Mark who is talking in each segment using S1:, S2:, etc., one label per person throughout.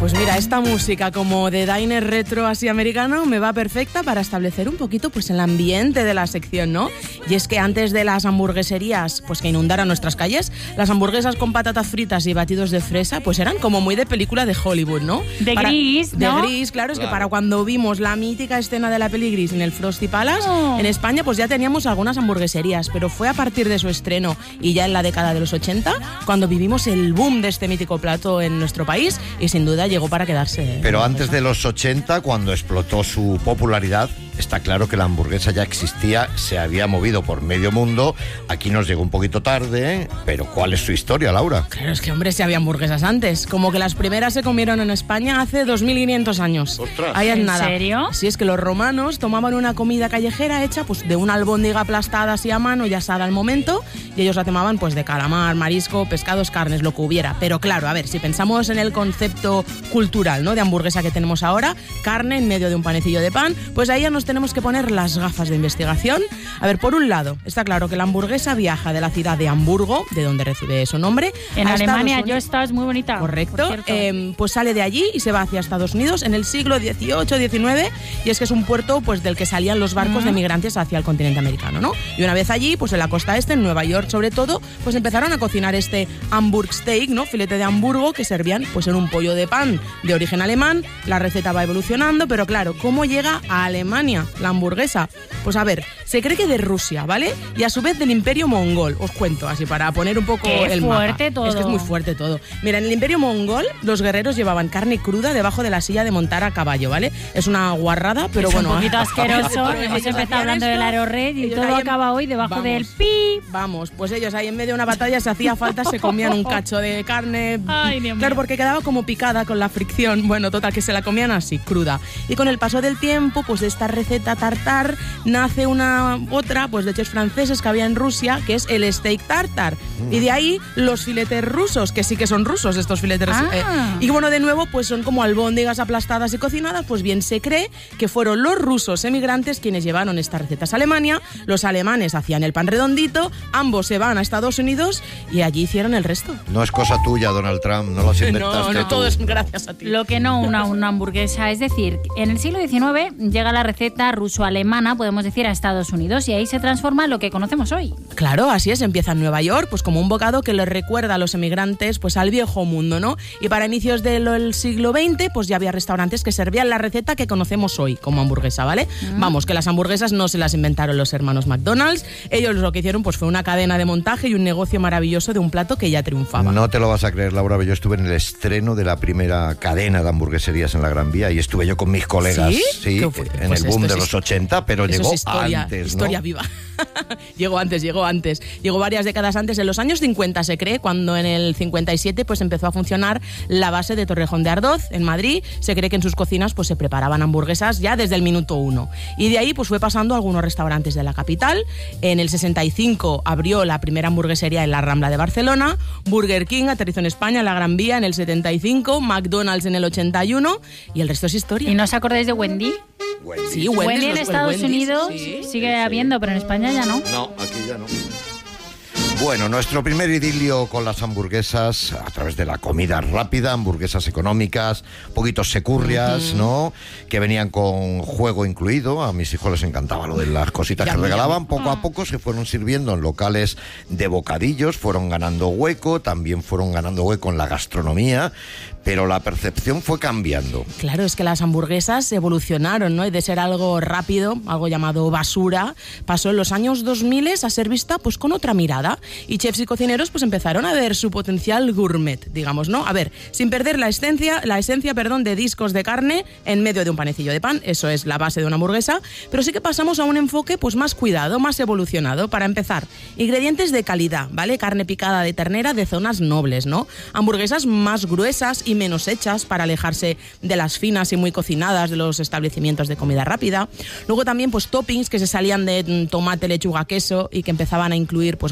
S1: Pues mira, esta música como de diner retro así americano me va perfecta para establecer un poquito pues el ambiente de la sección, ¿no? Y es que antes de las hamburgueserías pues que inundaran nuestras calles, las hamburguesas con patatas fritas y batidos de fresa pues eran como muy de película de Hollywood, ¿no?
S2: Gris, ¿no?
S1: De Gris, claro, es que para cuando vimos la mítica escena de la peli Gris en el Frosty Palace, en España pues ya teníamos algunas hamburgueserías, pero fue a partir de su estreno y ya en la década de los 80 cuando vivimos el boom de este mítico plato en nuestro país y sin duda llegó para quedarse.
S3: Pero antes de los 80, cuando explotó su popularidad, está claro que la hamburguesa ya existía, se había movido por medio mundo. Aquí nos llegó un poquito tarde, pero ¿cuál es su historia, Laura?
S1: Claro, es que, hombre, si había hamburguesas antes. Como que las primeras se comieron en España hace 2500 años.
S3: ¡Ostras!
S1: Ahí es
S2: ¿En
S1: nada.
S2: serio?
S1: Sí, es que los romanos tomaban una comida callejera hecha pues de una albóndiga aplastada así a mano y asada al momento, y ellos la tomaban pues de calamar, marisco, pescados, carnes, lo que hubiera. Pero claro, a ver, si pensamos en el concepto cultural, ¿no?, de hamburguesa que tenemos ahora, carne en medio de un panecillo de pan, pues ahí ya nos tenemos que poner las gafas de investigación. A ver, por un lado, está claro que la hamburguesa viaja de la ciudad de Hamburgo, de donde recibe su nombre,
S2: en
S1: a
S2: Alemania.
S1: Estados
S2: Yo estaba, es muy bonita.
S1: Correcto, pues sale de allí y se va hacia Estados Unidos en el siglo XVIII, XIX, y es que es un puerto pues del que salían los barcos de migrantes hacia el continente americano, ¿no? Y una vez allí, pues en la costa este, en Nueva York sobre todo, pues empezaron a cocinar este Hamburg Steak, ¿no?, filete de Hamburgo, que servían pues en un pollo de pan de origen alemán. La receta va evolucionando, pero claro, ¿cómo llega a Alemania la hamburguesa? Pues a ver, se cree que de Rusia, ¿vale? Y a su vez del Imperio Mongol. Os cuento así para poner un poco el mapa.
S2: Fuerte todo.
S1: Es que es muy fuerte todo. Mira, en el Imperio Mongol los guerreros llevaban carne cruda debajo de la silla de montar a caballo, ¿vale? Es una guarrada, pero
S2: es
S1: bueno.
S2: un poquito asqueroso. Hemos empezado hablando del Aerored y todo acaba hoy debajo del pi.
S1: Vamos, pues ellos ahí en medio de una batalla, si hacía falta, se comían un cacho de carne.
S2: Ay, Dios mío.
S1: Claro, porque quedaba como picada con la fricción. Bueno, total, que se la comían así, cruda. Y con el paso del tiempo, pues de esta receta tartar nace una otra, pues de chefs franceses que había en Rusia, que es el steak tartar. Y de ahí los filetes rusos, que sí que son rusos estos filetes. Y bueno, de nuevo, pues son como albóndigas aplastadas y cocinadas. Pues bien, se cree que fueron los rusos emigrantes quienes llevaron estas recetas a Alemania, los alemanes hacían el pan redondito, ambos se van a Estados Unidos y allí hicieron el resto.
S3: No es cosa tuya, Donald Trump, no lo has inventaste
S1: No,
S3: tú.
S1: todo es gracias a ti.
S2: Lo que no, una hamburguesa. Es decir, en el siglo XIX llega la receta ruso-alemana, podemos decir, a Estados Unidos, y ahí se transforma en lo que conocemos hoy.
S1: Claro, así es, empieza en Nueva York, pues como un bocado que les recuerda a los emigrantes pues al viejo mundo, ¿no? Y para inicios del siglo XX, pues ya había restaurantes que servían la receta que conocemos hoy como hamburguesa, ¿vale? Vamos, que las hamburguesas no se las inventaron los hermanos McDonald's, ellos lo que hicieron pues fue una cadena de montaje y un negocio maravilloso de un plato que ya triunfaba.
S3: No te lo vas a creer, Laura, yo estuve en el estreno de la primera cadena de hamburgueserías en la Gran Vía y estuve yo con mis colegas, sí, en
S1: pues
S3: el boom de los 80, pero llegó antes, ¿no?
S1: Historia viva. Llegó antes. Llegó varias décadas antes, en los años 50 se cree, cuando en el 57 pues empezó a funcionar la base de Torrejón de Ardoz, en Madrid. Se cree que en sus cocinas pues se preparaban hamburguesas ya desde el minuto 1. Y de ahí pues fue pasando a algunos restaurantes de la capital. En el 65 abrió la primera hamburguesería en la Rambla de Barcelona. Burger King aterrizó en España, en la Gran Vía, en el 75. McDonald's en el 81. Y el resto es historia.
S2: ¿Y no os acordáis de Wendy?
S1: Sí,
S2: Wendy en Estados Unidos sigue habiendo, pero en España ya no.
S3: No, aquí ya no. Bueno, nuestro primer idilio con las hamburguesas a través de la comida rápida, hamburguesas económicas, poquitos securrias, ¿no? Que venían con juego incluido. A mis hijos les encantaba lo de las cositas que regalaban. Poco a poco se fueron sirviendo en locales de bocadillos, fueron ganando hueco, también fueron ganando hueco en la gastronomía, pero la percepción fue cambiando.
S1: Claro, es que las hamburguesas evolucionaron, ¿no? Y de ser algo rápido, algo llamado basura, pasó en los años 2000 a ser vista pues con otra mirada. Y chefs y cocineros pues empezaron a ver su potencial gourmet, digamos, ¿no? A ver, sin perder la esencia, de discos de carne en medio de un panecillo de pan, eso es la base de una hamburguesa, pero sí que pasamos a un enfoque pues más cuidado, más evolucionado. Para empezar, ingredientes de calidad, ¿vale? Carne picada de ternera de zonas nobles, ¿no? Hamburguesas más gruesas y menos hechas para alejarse de las finas y muy cocinadas de los establecimientos de comida rápida. Luego también pues toppings que se salían de tomate, lechuga, queso y que empezaban a incluir pues gran variedad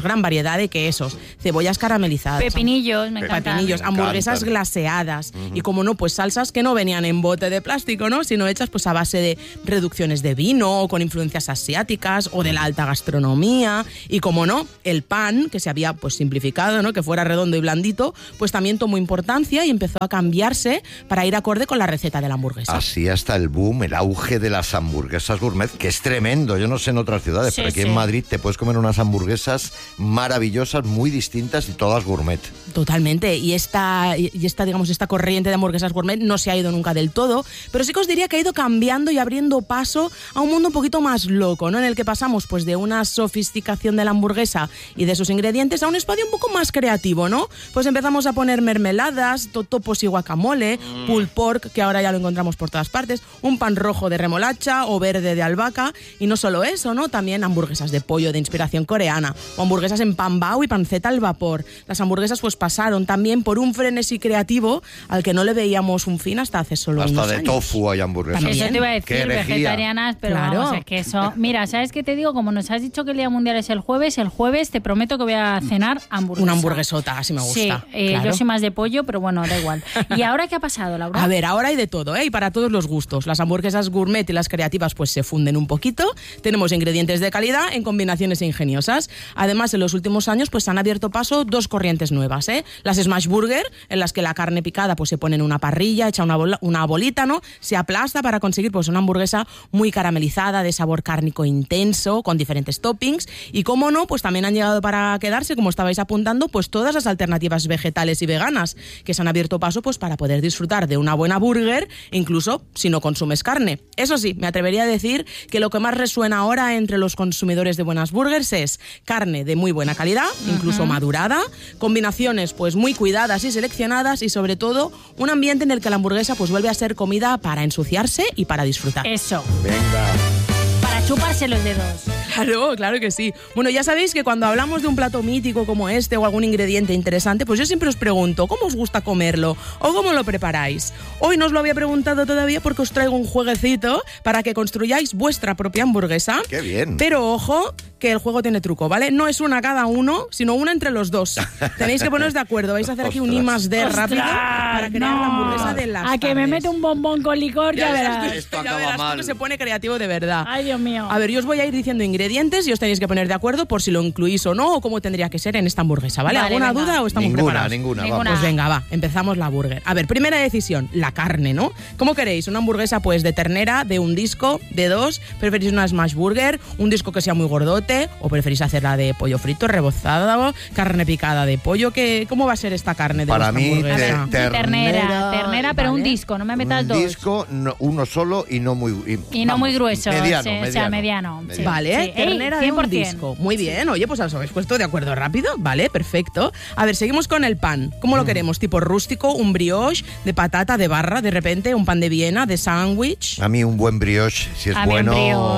S1: variedad de quesos, cebollas caramelizadas,
S2: Pepinillos, me encantan.
S1: pepinillos,
S3: Me
S1: hamburguesas
S3: encantan.
S1: glaseadas y, como no, pues salsas que no venían en bote de plástico, ¿no? Sino hechas pues a base de reducciones de vino o con influencias asiáticas o de la alta gastronomía. Y, como no, el pan, que se había pues simplificado, ¿no? Que fuera redondo y blandito, pues también tomó importancia y empezó a cambiarse para ir acorde con la receta de la hamburguesa.
S3: Así hasta el boom, el auge de las hamburguesas gourmet, que es tremendo. Yo no sé en otras ciudades,
S2: Sí,
S3: pero aquí
S2: sí.
S3: en Madrid te puedes comer unas hamburguesas maravillosas, muy distintas y todas gourmet.
S1: Totalmente. Y esta, digamos, esta corriente de hamburguesas gourmet no se ha ido nunca del todo, pero sí que os diría que ha ido cambiando y abriendo paso a un mundo un poquito más loco, ¿no? En el que pasamos pues de una sofisticación de la hamburguesa y de sus ingredientes a un espacio un poco más creativo, ¿no? Pues empezamos a poner mermeladas, totopos y guacamole, pulled pork, que ahora ya lo encontramos por todas partes, un pan rojo de remolacha o verde de albahaca, y no solo eso, ¿no? También hamburguesas de pollo de inspiración coreana o hamburguesas en pan bao y panceta al vapor. Las hamburguesas pues pasaron también por un frenesí creativo al que no le veíamos un fin hasta hace solo
S3: Hasta
S1: unos
S3: de
S1: años.
S3: tofu hay hamburguesas.
S1: También.
S2: Eso te iba a
S3: Qué
S2: decir,
S3: herejía.
S2: vegetarianas, pero
S1: Claro.
S2: vamos, es que eso... Mira, ¿sabes qué te digo? Como nos has dicho que el Día Mundial es el jueves te prometo que voy a cenar hamburguesa.
S1: Una hamburguesota, así me gusta.
S2: Sí,
S1: claro.
S2: yo soy más de pollo, pero bueno, da igual. ¿Y ahora qué ha pasado, Laura?
S1: A ver, ahora hay de todo, ¿eh? Y para todos los gustos. Las hamburguesas gourmet y las creativas pues se funden un poquito. Tenemos ingredientes de calidad en combinaciones ingeniosas. Además, en los últimos años pues han abierto paso dos corrientes nuevas, ¿eh? Las smash burger, en las que la carne picada pues se pone en una parrilla, echa una bolita, ¿no? Se aplasta para conseguir pues una hamburguesa muy caramelizada, de sabor cárnico intenso, con diferentes toppings. Y, como no, pues también han llegado para quedarse, como estabais apuntando, pues todas las alternativas vegetales y veganas que se han abierto paso pues para poder disfrutar de una buena burger, incluso si no consumes carne. Eso sí, me atrevería a decir que lo que más resuena ahora entre los consumidores de buenas burgers es carne de muy buena calidad, incluso madurada, combinaciones pues muy cuidadas y seleccionadas, y sobre todo un ambiente en el que la hamburguesa pues vuelve a ser comida para ensuciarse y para disfrutar.
S2: Eso,
S3: Venga.
S2: para chuparse los dedos.
S1: Claro, claro que sí. Bueno, ya sabéis que cuando hablamos de un plato mítico como este o algún ingrediente interesante, pues yo siempre os pregunto, ¿cómo os gusta comerlo? ¿O cómo lo preparáis? Hoy no os lo había preguntado todavía porque os traigo un jueguecito para que construyáis vuestra propia hamburguesa.
S3: ¡Qué bien!
S1: Pero ojo, que el juego tiene truco, ¿vale? No es una cada uno, sino una entre los dos. Tenéis que poneros de acuerdo. Vais a hacer aquí un I+D rápido para crear la hamburguesa de las
S2: A que me
S1: tardes.
S2: mete un bombón con licor, ya verás.
S3: Esto
S1: Ya
S3: acaba
S1: verás tú
S3: mal.
S1: que se pone creativo de verdad.
S2: Ay, Dios mío.
S1: A ver, yo os voy a ir diciendo ingredientes y os tenéis que poner de acuerdo por si lo incluís o no, o cómo tendría que ser en esta hamburguesa, ¿vale?
S2: Vale,
S1: ¿Alguna
S2: venga.
S1: duda o estamos
S3: Ninguna,
S1: preparados?
S3: ninguna.
S2: Ninguna.
S1: Pues venga, va, empezamos la burger. A ver, primera decisión, la carne, ¿no? ¿Cómo queréis? ¿Una hamburguesa pues de ternera, de un disco, de dos? ¿Preferís una smash burger, un disco que sea muy gordote? ¿O preferís hacerla de pollo frito, rebozado, carne picada de pollo? ¿Cómo va a ser esta carne de
S3: Para
S1: vuestra
S3: mí,
S1: hamburguesa?
S2: Ternera, pero un
S1: Vale.
S2: disco, no me metas
S3: un
S2: dos.
S3: disco, uno solo y no muy...
S2: Y no muy grueso,
S3: Mediano,
S2: sí, o sea, mediano. Sí.
S1: Vale,
S2: Sí.
S1: ternera
S2: Ey,
S1: de un
S2: 100%.
S1: disco. Muy bien, oye, pues os habéis puesto de acuerdo rápido. Vale, perfecto. A ver, seguimos con el pan. ¿Cómo lo queremos? ¿Tipo rústico, un brioche, de patata, de barra, de repente, un pan de Viena, de sándwich?
S3: A mí un buen brioche, si es
S2: A mí
S3: bueno...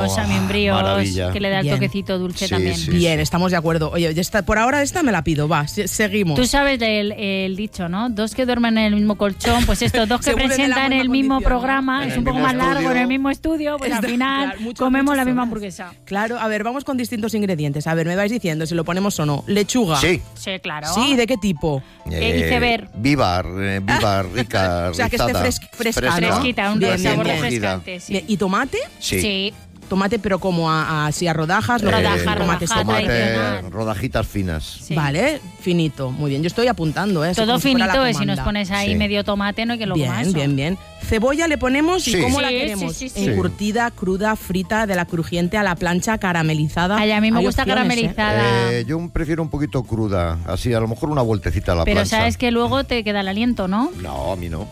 S2: un brioche,
S3: maravilla.
S2: que le da el
S1: Bien.
S2: toquecito dulce
S3: Sí,
S2: también.
S3: sí.
S1: Bien, estamos de acuerdo. Oye, por ahora esta me la pido, va, seguimos.
S2: Tú sabes el dicho, ¿no? Dos que duermen en el mismo colchón, pues estos dos que
S1: Se vuelven de la
S2: presentan
S1: misma
S2: el mismo
S1: condición, ¿no?
S2: programa,
S3: En
S2: es
S3: el
S2: un poco
S3: mismo
S2: más largo
S3: estudio.
S2: en el mismo estudio, pues al
S1: Está-
S2: final
S1: claro, muchas,
S2: comemos
S1: muchas
S2: la misma
S1: horas.
S2: hamburguesa.
S1: Claro, a ver, vamos con distintos ingredientes. A ver, me vais diciendo si lo ponemos o no. Lechuga.
S3: Sí.
S2: Sí, claro.
S1: Sí, ¿de qué tipo?
S2: Iceberg.
S3: Viva, rica,
S1: O sea, que esté
S3: rizada.
S1: fresca, ¿no?
S2: Fresquita, un
S1: Bien,
S2: sabor
S1: bien, bien.
S2: refrescante, sí.
S1: Bien, ¿y tomate?
S3: Sí.
S2: Sí.
S1: Tomate, pero como así a rodajas. ¿no?
S2: Rodaja,
S1: Tomate
S2: rodaja,
S1: tomate.
S2: tradicional.
S3: Rodajitas finas.
S2: Sí.
S1: Vale, finito. Muy bien, yo estoy apuntando, ¿eh? Así
S2: Todo
S1: como si fuera la
S2: finito, y si nos
S1: comanda.
S2: pones ahí
S3: Sí.
S2: medio tomate, no hay que lo coma
S1: Bien,
S2: eso.
S1: bien, bien. Cebolla le ponemos y
S3: Sí.
S1: ¿cómo la
S2: Sí,
S1: queremos?
S2: sí, sí, sí.
S1: Encurtida, cruda, frita, de la crujiente a la plancha, caramelizada.
S2: Ay, a mí me
S1: Hay
S2: gusta
S1: opciones,
S2: caramelizada.
S3: Yo prefiero un poquito cruda, así a lo mejor una vueltecita a la
S2: Pero
S3: plancha.
S2: sabes que luego te queda el aliento, ¿no?
S3: No, a mí no.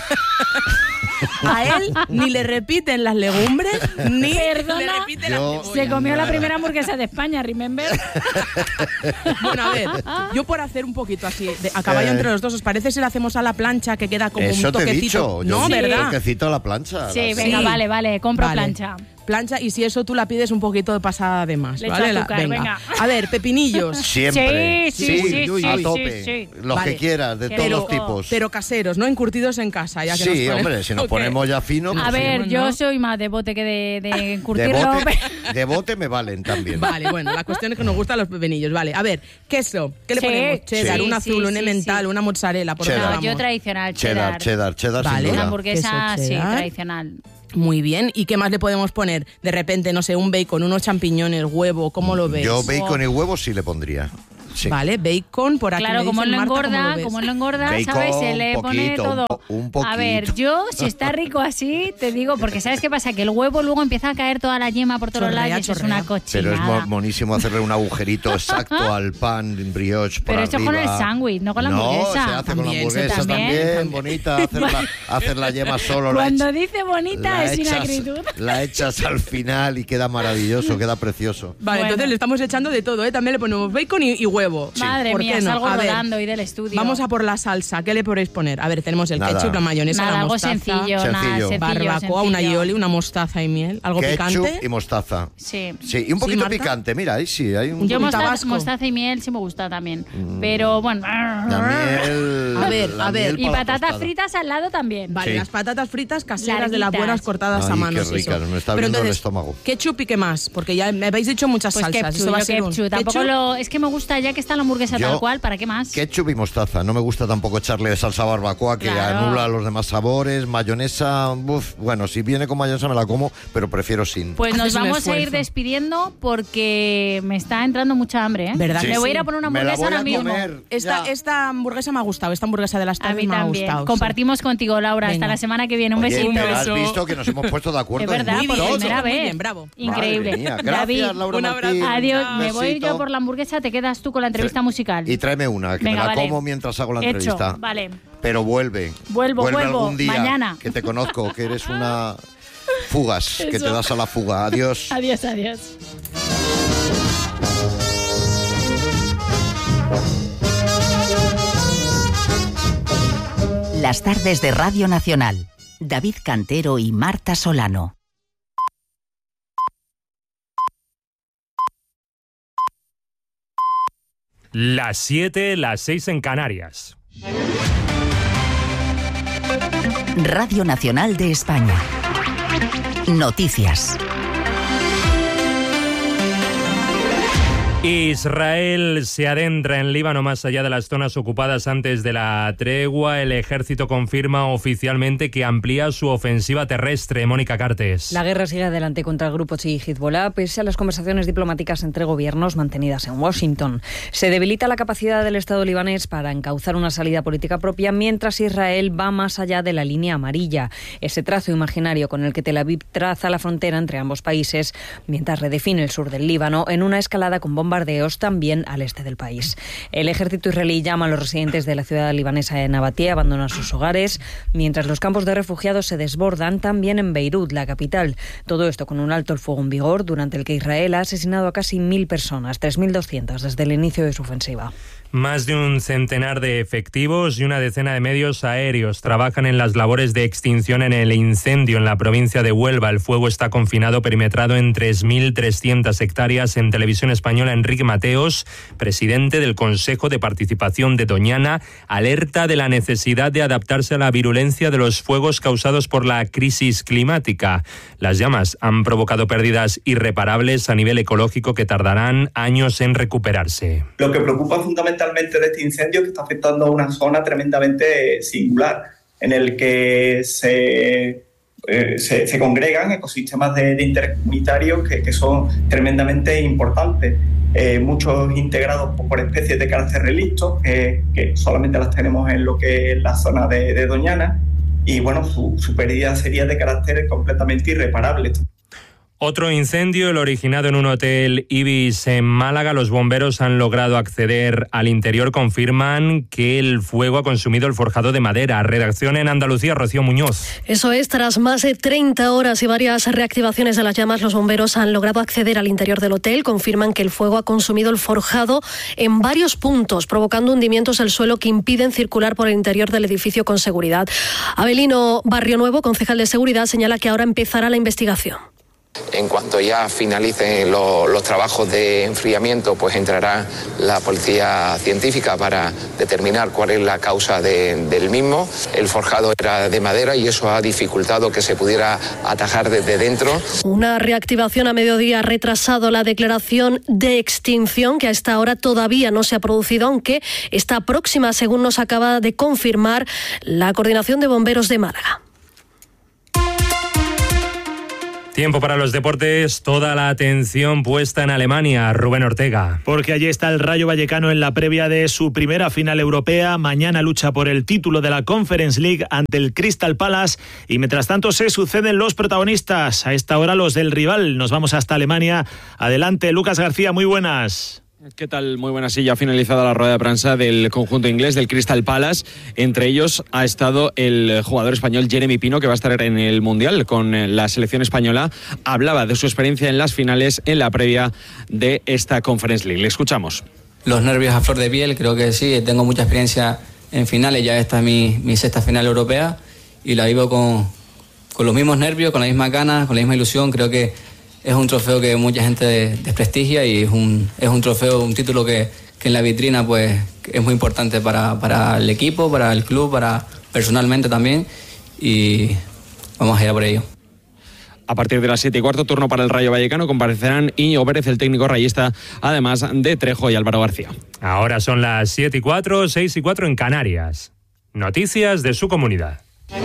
S1: A él ni le repiten las legumbres, ni
S2: Perdona.
S1: le repiten
S3: Yo-
S1: las
S2: Se
S1: cebollas.
S2: comió la primera hamburguesa de España, remember.
S1: Bueno, a ver, yo por hacer un poquito así, a caballo entre los dos, ¿os parece si lo hacemos a la plancha que queda como
S3: Eso
S1: un
S3: te he
S1: toquecito?
S3: dicho.
S1: No,
S3: yo
S1: ¿verdad?
S3: Un toquecito a la plancha.
S2: Sí,
S3: las-
S2: venga,
S1: Sí.
S2: vale, compro
S1: Vale.
S2: plancha.
S1: plancha, y si eso tú la pides un poquito pasada de más,
S2: Le
S1: ¿vale?
S2: echo azúcar, venga.
S1: A ver, pepinillos.
S3: Siempre.
S2: Sí,
S3: a tope.
S2: sí.
S3: Los
S1: Vale.
S3: que quieras, de
S2: Qué
S3: todos los
S2: rico.
S3: tipos.
S1: Pero caseros, ¿no? Encurtidos en casa, ya que
S3: Sí,
S1: nos ponemos.
S3: hombre, si nos
S1: Ok.
S3: ponemos ya fino.
S2: A
S3: pues
S2: ver,
S3: sí.
S2: yo
S1: ¿no?
S2: soy más de bote que de
S3: de
S2: encurtirlo.
S3: de bote me valen también.
S1: Vale, bueno, la cuestión es que nos gustan los pepinillos. Vale, a ver, queso. ¿Qué le
S2: Sí,
S1: ponemos? Cheddar,
S2: sí,
S1: un azul,
S2: sí,
S1: un
S2: sí,
S1: emmental,
S2: sí.
S1: una mozzarella, por
S3: Cheddar.
S1: dónde
S2: No, yo
S1: vamos?
S2: tradicional,
S3: Cheddar sin
S1: Vale.
S2: Una
S3: duda.
S2: hamburguesa,
S1: Queso
S2: sí,
S1: cheddar.
S2: tradicional.
S1: Muy bien. ¿Y qué más le podemos poner? De repente, no sé, un bacon, unos champiñones, huevo, ¿cómo lo ves?
S3: Yo bacon y huevos sí le pondría. Sí.
S1: Vale, bacon, por aquí
S2: Claro,
S1: me
S2: como
S1: dicen,
S2: él lo
S1: Marta, ¿cómo
S2: engorda,
S1: ves?
S2: como él lo engorda,
S3: Bacon,
S2: ¿sabes? Se le pone
S3: poquito,
S2: todo.
S3: un poquito.
S2: A ver, yo, si está rico así, te digo, porque ¿sabes qué pasa? Que el huevo luego empieza a caer toda la yema por todos
S1: Chorrea,
S2: lados y eso es
S1: chorrea.
S2: una
S3: Pero es
S2: cochinada.
S3: monísimo hacerle un agujerito exacto al pan brioche por
S2: Pero hecho con
S3: arriba.
S2: el sándwich, no con la hamburguesa.
S3: No, se hace con la
S1: También,
S3: hamburguesa
S2: también.
S3: también, bonita. Hacer la yema solo.
S2: Cuando dice bonita
S3: la
S2: es sin
S3: echas-
S2: acritud.
S3: La echas al final y queda maravilloso, queda precioso.
S1: Vale,
S2: Bueno.
S1: entonces le estamos echando de todo, ¿eh? También le ponemos bacon y huevo.
S2: Madre
S1: ¿Por
S2: mía,
S1: qué no?
S2: salgo
S1: A ver,
S2: rodando y del estudio.
S1: vamos a por la salsa. ¿Qué le podéis poner? A ver, tenemos el
S3: Nada.
S1: ketchup, la mayonesa,
S2: Nada,
S1: la
S2: algo
S1: mostaza,
S2: sencillo, nada,
S3: Sencillo.
S2: sencillo,
S1: barbacoa, una
S2: sencillo.
S1: aioli, una mostaza y miel. ¿Algo
S3: Ketchup
S1: picante?
S3: y mostaza.
S2: Sí.
S3: Sí, y un poquito
S1: Marta?
S3: picante. Mira, ahí sí, hay un
S2: Yo
S1: Un
S2: mostaza,
S1: tabasco.
S2: mostaza y miel sí me gusta también. Pero bueno.
S3: la miel.
S1: A ver,
S3: la
S1: a ver.
S3: miel
S2: Y
S3: para la
S2: patatas
S3: tostada.
S2: fritas al lado también.
S1: Vale,
S3: Sí.
S1: las patatas fritas caseras de las
S2: Larguitas.
S1: buenas cortadas a
S3: Ay,
S1: mano.
S3: qué ricas, me está
S1: Pero
S3: abriendo el
S1: entonces,
S3: estómago.
S1: ketchup y qué más, porque ya me habéis dicho muchas
S2: Pues
S1: salsas.
S2: ketchup,
S1: Esto va a
S2: yo
S1: ser un
S2: ketchup. Tampoco
S1: ketchup.
S2: lo... Es que me gusta ya que está la hamburguesa
S3: Yo-
S2: tal cual, ¿para qué más?
S3: Ketchup y mostaza. No me gusta tampoco echarle salsa barbacoa que
S2: Claro.
S3: anula los demás sabores. Mayonesa, bueno, si viene con mayonesa me la como, pero prefiero sin.
S2: Pues nos
S1: Haces un
S2: vamos a ir
S1: esfuerzo.
S2: despidiendo porque me está entrando mucha hambre, ¿eh?
S1: ¿Verdad
S3: Sí.
S1: que
S2: Me voy a ir
S1: sí?
S2: a poner una
S3: Me la
S2: hamburguesa
S3: voy
S2: ahora
S3: a
S2: mismo.
S3: comer.
S1: Esta,
S3: Ya.
S1: esta hamburguesa me ha gustado, esta hamburguesa de las
S2: A
S1: tardes
S2: mí
S1: me ha
S2: también.
S1: gustado. sí.
S2: Compartimos contigo, Laura, hasta
S1: Venga.
S2: la semana que viene. Un
S3: Oye,
S2: besito.
S3: pero has
S1: beso.
S3: visto que nos hemos puesto de acuerdo
S2: Es verdad,
S3: en
S2: por
S1: bien,
S3: todo.
S2: primera
S1: muy
S2: vez.
S1: bien, bravo.
S2: Increíble.
S3: Madre mía, gracias,
S2: David,
S3: Laura
S1: un abrazo.
S3: Martín.
S2: adiós.
S3: Un
S2: Me voy
S3: besito.
S2: yo por la hamburguesa, te quedas tú con la entrevista musical.
S3: Y tráeme una, que
S2: Venga,
S3: me la
S2: vale.
S3: como mientras hago la
S2: Hecho,
S3: entrevista.
S2: vale.
S3: Pero vuelve.
S2: Vuelvo
S3: algún día.
S2: mañana.
S3: Que te conozco, que eres una fugas, que te
S2: Eso.
S3: das a la fuga. Adiós.
S2: Adiós, adiós.
S4: Las tardes de Radio Nacional. David Cantero y Marta Solano.
S5: Las 7, las 6 en Canarias.
S4: Radio Nacional de España. Noticias.
S5: Israel se adentra en Líbano más allá de las zonas ocupadas antes de la tregua. El ejército confirma oficialmente que amplía su ofensiva terrestre. Mónica Cartes.
S6: La guerra sigue adelante contra el grupo chií Hezbollah, pese a las conversaciones diplomáticas entre gobiernos mantenidas en Washington. Se debilita la capacidad del Estado libanés para encauzar una salida política propia, mientras Israel va más allá de la línea amarilla, ese trazo imaginario con el que Tel Aviv traza la frontera entre ambos países, mientras redefine el sur del Líbano en una escalada con bombardeos también al este del país. El ejército israelí llama a los residentes de la ciudad libanesa de Nabatie a abandonar sus hogares, mientras los campos de refugiados se desbordan también en Beirut, la capital. Todo esto con un alto el fuego en vigor, durante el que Israel ha asesinado a casi 1.000 personas, 3.200 desde el inicio de su ofensiva.
S5: Más de un centenar de efectivos y una decena de medios aéreos trabajan en las labores de extinción en el incendio en la provincia de Huelva. El fuego está confinado, perimetrado en 3.300 hectáreas. En Televisión Española, Enrique Mateos, presidente del Consejo de Participación de Doñana, alerta de la necesidad de adaptarse a la virulencia de los fuegos causados por la crisis climática. Las llamas han provocado pérdidas irreparables a nivel ecológico que tardarán años en recuperarse.
S7: Lo que preocupa fundamentalmente de este incendio es que está afectando a una zona tremendamente singular, en el que se congregan ecosistemas de interés comunitarios que son tremendamente importantes, muchos integrados por especies de carácter relicto, que solamente las tenemos en lo que es la zona de Doñana, y bueno, su pérdida sería de carácter completamente irreparable.
S5: Otro incendio, el originado en un hotel Ibis en Málaga. Los bomberos han logrado acceder al interior. Confirman que el fuego ha consumido el forjado de madera. Redacción en Andalucía, Rocío Muñoz.
S8: Eso es, tras más de 30 horas y varias reactivaciones de las llamas, los bomberos han logrado acceder al interior del hotel. Confirman que el fuego ha consumido el forjado en varios puntos, provocando hundimientos del suelo que impiden circular por el interior del edificio con seguridad. Abelino Barrio Nuevo, concejal de Seguridad, señala que ahora empezará la investigación.
S9: En cuanto ya finalicen los trabajos de enfriamiento, pues entrará la policía científica para determinar cuál es la causa del mismo. El forjado era de madera y eso ha dificultado que se pudiera atajar desde dentro.
S8: Una reactivación a mediodía ha retrasado la declaración de extinción, que a esta hora todavía no se ha producido, aunque está próxima, según nos acaba de confirmar la Coordinación de Bomberos de Málaga.
S5: Tiempo para los deportes, toda la atención puesta en Alemania. Rubén Ortega.
S10: Porque allí está el Rayo Vallecano en la previa de su primera final europea. Mañana lucha por el título de la Conference League ante el Crystal Palace. Y mientras tanto se suceden los protagonistas. A esta hora los del rival. Nos vamos hasta Alemania. Adelante, Lucas García, muy buenas.
S11: ¿Qué tal? Muy buenas. Sí, ya ha finalizado la rueda de prensa del conjunto inglés, del Crystal Palace. Entre ellos ha estado el jugador español Jeremy Pino, que va a estar en el Mundial con la selección española. Hablaba de su experiencia en las finales, en la previa de esta Conference League. Le escuchamos.
S12: Los nervios a flor de piel, creo que sí. Tengo mucha experiencia en finales. Ya esta es mi sexta final europea y la vivo con los mismos nervios, con las mismas ganas, con la misma ilusión. Creo que es un trofeo que mucha gente desprestigia y es un trofeo, un título que en la vitrina pues es muy importante para el equipo, para el club, para personalmente también, y vamos a ir a por ello.
S11: A partir de las 7:15, turno para el Rayo Vallecano, comparecerán Íñigo Pérez, el técnico rayista, además de Trejo y Álvaro García.
S5: Ahora son las 7:04, 6:04 en Canarias. Noticias de su comunidad.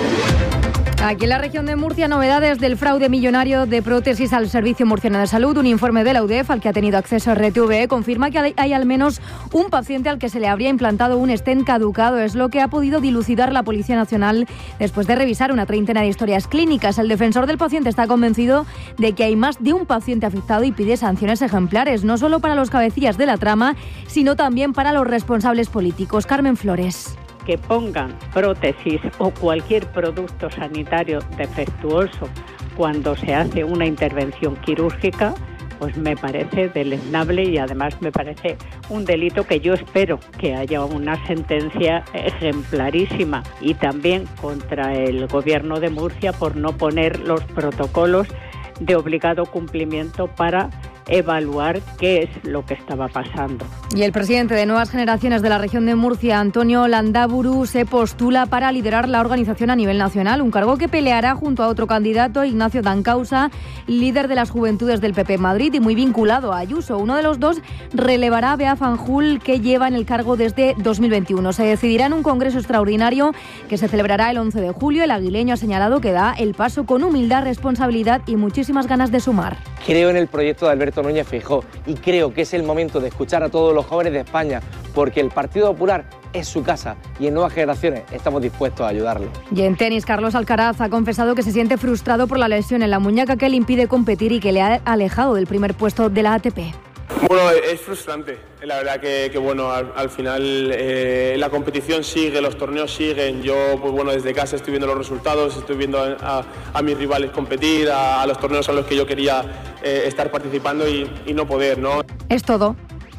S13: Aquí en la región de Murcia, novedades del fraude millonario de prótesis al Servicio Murciano de Salud. Un informe de la UDEF al que ha tenido acceso RTVE confirma que hay al menos un paciente al que se le habría implantado un stent caducado. Es lo que ha podido dilucidar la Policía Nacional después de revisar una treintena de historias clínicas. El defensor del paciente está convencido de que hay más de un paciente afectado y pide sanciones ejemplares, no solo para los cabecillas de la trama, sino también para los responsables políticos. Carmen Flores.
S14: Que pongan prótesis o cualquier producto sanitario defectuoso cuando se hace una intervención quirúrgica, pues me parece deleznable y además me parece un delito que yo espero que haya una sentencia ejemplarísima, y también contra el Gobierno de Murcia por no poner los protocolos de obligado cumplimiento para evaluar qué es lo que estaba pasando.
S13: Y el presidente de Nuevas Generaciones de la región de Murcia, Antonio Landaburu, se postula para liderar la organización a nivel nacional, un cargo que peleará junto a otro candidato, Ignacio Dancausa, líder de las Juventudes del PP en Madrid y muy vinculado a Ayuso. Uno de los dos relevará a Bea Fanjul, que lleva en el cargo desde 2021. Se decidirá en un congreso extraordinario que se celebrará el 11 de julio. El aguileño ha señalado que da el paso con humildad, responsabilidad y muchísimas ganas de sumar.
S15: Creo en el proyecto de Alberto Núñez Feijóo y creo que es el momento de escuchar a todos los jóvenes de España, porque el Partido Popular es su casa y en Nuevas Generaciones estamos dispuestos a ayudarlo.
S13: Y en tenis, Carlos Alcaraz ha confesado que se siente frustrado por la lesión en la muñeca que le impide competir y que le ha alejado del primer puesto de la ATP.
S16: Bueno, es frustrante. La verdad que bueno, al final la competición sigue, los torneos siguen. Yo, pues bueno, desde casa estoy viendo los resultados, estoy viendo a mis rivales competir, a los torneos a los que yo quería estar participando y no poder, ¿no?
S13: Es todo.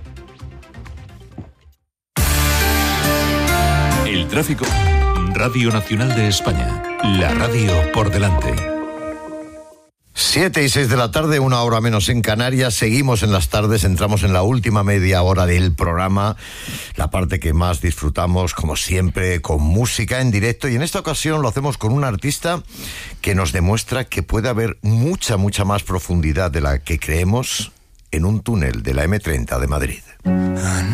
S17: El tráfico. Radio Nacional de España. La radio por delante.
S3: 7:06 de la tarde, 1 hora menos en Canarias. Seguimos en las tardes, entramos en la última media hora del programa, la parte que más disfrutamos, como siempre, con música en directo, y en esta ocasión lo hacemos con un artista que nos demuestra que puede haber mucha más profundidad de la que creemos en un túnel de la M30 de Madrid.